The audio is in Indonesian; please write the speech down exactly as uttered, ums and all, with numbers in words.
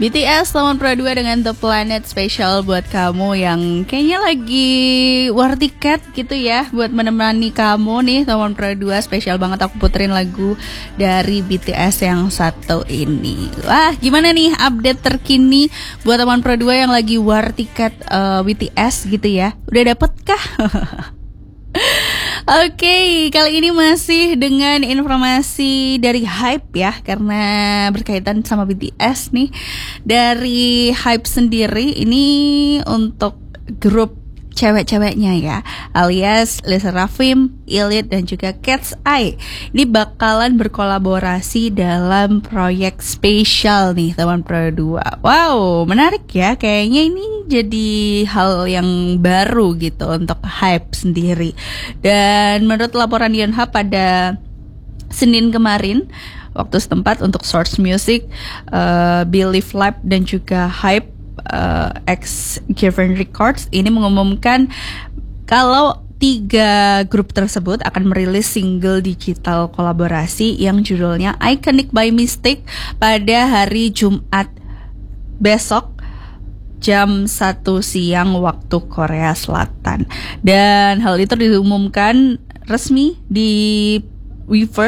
B T S Taman Pradua dengan The Planet spesial buat kamu yang kayaknya lagi war tiket gitu ya, buat menemani kamu nih. Taman Pradua spesial banget, aku puterin lagu dari B T S yang satu ini. Wah, gimana nih update terkini buat Taman Pradua yang lagi war tiket uh, B T S gitu ya? Udah dapet kah? Oke, okay, kali ini masih dengan informasi dari Hype ya, karena berkaitan sama B T S nih. Dari Hype sendiri ini untuk grup cewek-ceweknya ya, alias Lisa Rafim, Elite dan juga Cat's Eye. Ini bakalan berkolaborasi dalam proyek spesial nih Taman Pradua. Wow, menarik ya, kayaknya ini jadi hal yang baru gitu untuk Hype sendiri. Dan menurut laporan Yonhap pada Senin kemarin waktu setempat, untuk Source Music, uh, Believe Lab dan juga Hype uh, X Given Records ini mengumumkan kalau tiga grup tersebut akan merilis single digital kolaborasi yang judulnya Iconic by Mistake pada hari Jumat besok jam satu siang waktu Korea Selatan. Dan hal itu diumumkan resmi di Weverse